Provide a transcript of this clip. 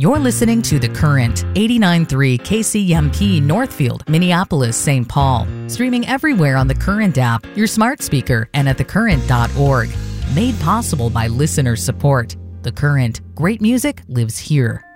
You're listening to The Current, 89.3 KCMP Northfield, Minneapolis, St. Paul. Streaming everywhere on the Current app, your smart speaker, and at thecurrent.org. Made possible by listener support. The Current. Great music lives here.